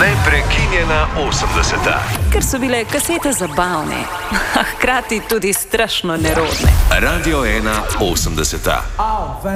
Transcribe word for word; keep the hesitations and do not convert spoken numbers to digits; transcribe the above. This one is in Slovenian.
Neprekinjena osemdeseta. Ker so bile kasete zabavne, a hkrati tudi strašno nerodne. Radio ena osemdeseta.